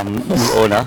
วีโอนะ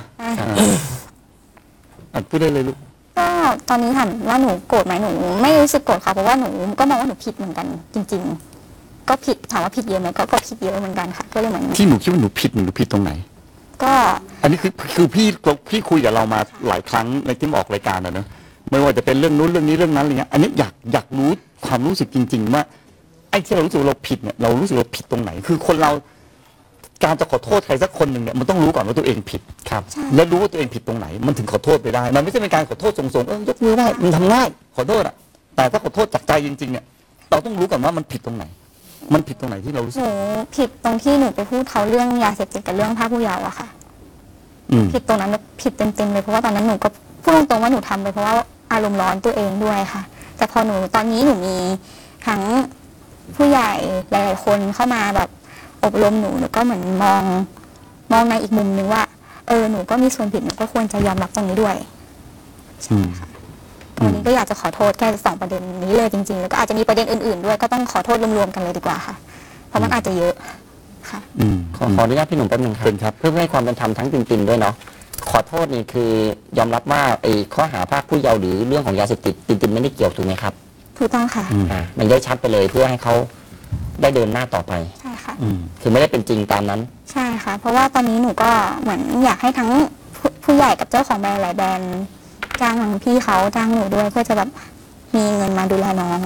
พูดได้เลยลูกก็ตอนนี้ถามว่าหนูโกรธไหมหนูไม่รู้สึกโกรธค่ะเพราะว่าหนูก็มองว่าหนูผิดเหมือนกันจริงๆก็ผิดถามว่าผิดเยอะไหมก็ผิดเยอะเหมือนกันค่ะก็เลยเหมือนที่หนูคิดว่าหนูผิดตรงไหนก็อันนี้คือพี่คุยกับเรามาหลายครั้งในที่ออกรายการนะเนอะไม่ว่าจะเป็นเรื่องนู้นเรื่องนี้เรื่องนั้นอะไรเงี้ยอันนี้อยากรู้ความรู้สึกจริงๆว่าไอ้ที่เรารู้สึกเราผิดเนี่ยเรารู้สึกเราผิดตรงไหนคือคนเราการจะขอโทษใครสักคนหนึ่งเนี่ยมันต้องรู้ก่อนว่าตัวเองผิดครับแล้วรู้ว่าตัวเองผิดตรงไหนมันถึงขอโทษไปได้มันไม่ใช่เป็นการขอโทษส่งๆยกมือไหว้มันทำง่ายขอโทษอ่ะแต่ถ้าขอโทษจากใจจริงๆเนี่ยเราต้องรู้ก่อนว่ามันผิดตรงไหนมันผิดตรงไหนที่เรารู้สึกหนูผิดตรงที่หนูไปพูดเขาเรื่องยาเสพติดกับเรื่องพรากผู้เยาว์อะค่ะผิดตรงนั้นผิดเต็มๆเลยเพราะว่าตอนนั้นหนูก็พูดตรงๆว่าหนูทำไปเพราะว่าอารมณ์ร้อนตัวเองด้วยค่ะแต่พอหนูตอนนี้หนูมีทั้งผู้ใหญ่หลายๆคนเข้ามาแบบอบรมหนูก็เหมือนมองในอีกมุมนึงว่าหนูก็มีส่วนผิดหนูก็ควรจะยอมรับตรงนี้ด้วยใช่ค่ะวันนี้ก็อยากจะขอโทษแค่2ประเด็นนี้เลยจริงๆแล้วก็อาจจะมีประเด็นอื่นๆด้วยก็ต้องขอโทษรวมๆกันเลยดีกว่าค่ะเพราะมันอาจจะเยอะค่ะขออนุญาตพี่หนุ่มแป๊บนึงครับเพื่อให้ความเป็นธรรมทั้งตินด้วยเนาะขอโทษนี่คือยอมรับว่าไอ้ข้อหาพรากผู้เยาว์หรือเรื่องของยาเสพติดตินไม่ได้เกี่ยวถูกไหมครับถูกต้องค่ะมันย้ายชัดไปเลยเพื่อให้เขาได้เดินหน้าต่อไปใช่ค่ะคือไม่ได้เป็นจริงตามนั้นใช่ค่ะเพราะว่าตอนนี้หนูก็เหมือนอยากให้ทั้งผู้ใหญ่กับเจ้าของแบรนด์หลายแบรนด์จ้างทางพี่เขาจ้างหนูด้วยเพื่อจะแบบมีเงินมาดูแลน้อง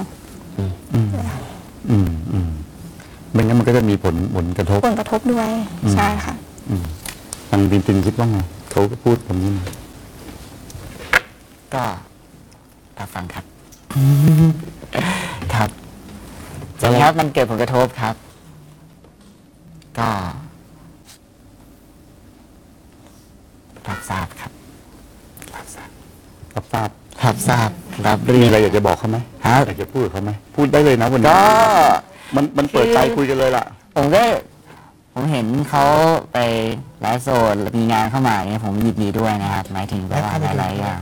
ไม่งั้นมันก็จะมีผลกระทบด้วยใช่ค่ะทางตินคิดว่าไงเขาก็พูดแบบนี้ก็รับฟังครับครับใช่ครับมันเกิดผลกระทบครับก็รับทราบครับรับทราบมีอะไรอยากจะบอกเขาไหมอยากจะพูดกับเขาไหมพูดได้เลยนะวันนี้ก็มันเปิดใจคุยกันเลยล่ะผมเห็นเขาไปไลฟ์สดมีงานเข้ามาเนี่ยผมยินดีด้วยนะครับหมายถึงแบบว่าหลายๆอย่าง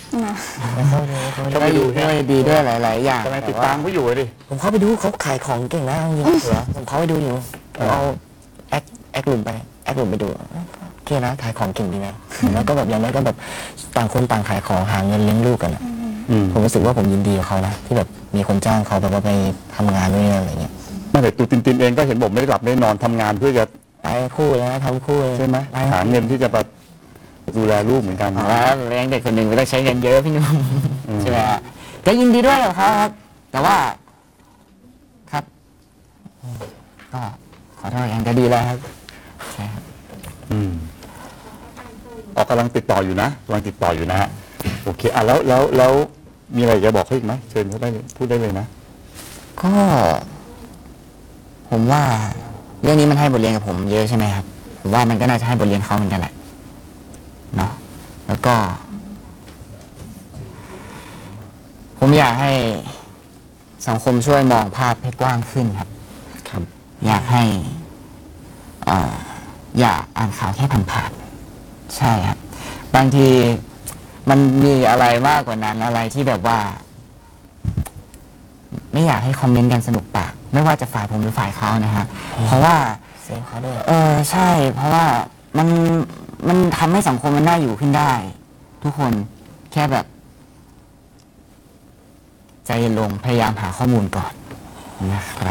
ก็ไปดูด้วยดีด้วยหลายๆอย่างทำไมติดตามเขาอยู่ดิผมเข้าไปดูเขาขายของเก่งนะจริงๆเหรอผมเข้าไปดูอยู่เอาแอคลุมไปดูโอเคนะขายของเก่งดีนะแล้วก็แบบอย่างนั้นก็แบบต่างคนต่างขายของหาเงินเลี้ยงลูกกันผมรู้สึกว่าผมยินดีกับเขานะที่แบบมีคนจ้างเขาแบบว่าไปทำงานด้วยอะไรเงี้ยไม่แต่ตัวตินเองก็เห็นบอกไม่ได้หลับไม่ได้นอนทำงานเพื่อจะไปคู่นะทำคู่ใช่ไหมหาเงินที่จะดูแลลูกเหมือนกันเลี้ยงเด็กคนหนึ่งไม่ต้องใช้เงินเยอะพี่นุ่มใช่ไหมก็ยินดีด้วยกับเขาครับแต่ว่าครับก็ขอโทษอย่างก็ดีแล้วครับใช่ครับกำลังติดต่ออยู่นะฮะโอเคแล้วมีอะไรจะบอกเขาอีกไหมเชิญเขาได้พูดได้เลยนะก็ผมว่าเรื่องนี้มันให้บทเรียนกับผมเยอะใช่ไหมครับผมว่ามันก็น่าจะให้บทเรียนเขาเหมือนกันแหละเนาะแล้วก็ผมอยากให้สังคมช่วยมองภาพให้กว้างขึ้นครับอยากให้อย่าอ่านข่าวแค่ผ่านๆใช่ครับบางทีมันมีอะไรมากกว่านั้นอะไรที่แบบว่าไม่อยากให้คอมเมนต์กันสนุกปากไม่ว่าจะฝ่ายผมหรือฝ่ายเขานะฮะเพราะว่าเสียงเขาด้วยใช่เพราะว่ามันทำให้สังคมมันน่าอยู่ขึ้นได้ทุกคนแค่แบบใจเย็นลงพยายามหาข้อมูลก่อนนะครับ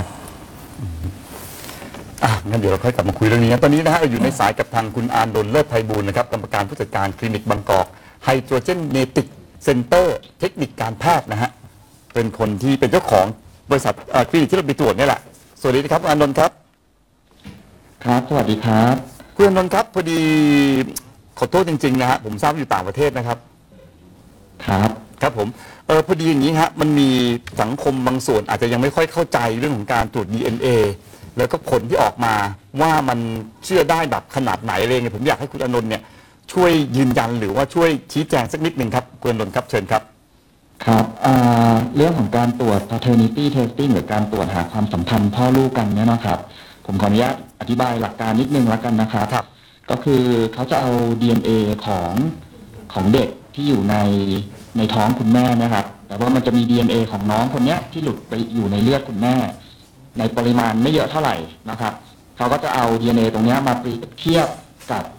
งั้นเดี๋ยวเราค่อยกลับมาคุยเรื่องนี้ตอนนี้นะฮะเราอยู่ในสายกับทางคุณอานนท์เลิศไพบูลย์นะครับกรรมการผู้จัดการคลินิกบางกอกไฮโดรเจนเนติกเซ็นเตอร์เทคนิคการแพทย์นะฮะเป็นคนที่เป็นเจ้าของบริษัทคลินิกที่เราไปตรวจนี่แหละสวัสดีครับอานนท์ครับครับสวัสดีครับคุณอานนท์ครับพอดีขอโทษจริงๆนะฮะผมทราบอยู่ต่างประเทศนะครับครับผมพอดีอย่างนี้ฮะมันมีสังคมบางส่วนอาจจะยังไม่ค่อยเข้าใจเรื่องของการตรวจ DNA แล้วก็ผลที่ออกมาว่ามันเชื่อได้แบบขนาดไหนอะไรเงี้ยผมอยากให้คุณอานนท์เนี่ยช่วยยืนยันหรือว่าช่วยชี้แจงสักนิดหนึ่งครับคุณอานนท์ครับเชิญครับครับเรื่องของการตรวจ paternity testing หรือการตรวจหาความสัมพันธ์พ่อลูกกันเนี่ยนะครับผมขออนุญาตอธิบายหลักการนิดนึงแล้วกันนะครับก็คือเขาจะเอา DNA ของเด็กที่อยู่ในท้องคุณแม่นะครับแต่ว่ามันจะมี DNA ของน้องคนนี้ที่หลุดไปอยู่ในเลือดคุณแม่ในปริมาณไม่เยอะเท่าไหร่นะครับเขาก็จะเอา DNA ตรงนี้มาเปรียบเทียบกับ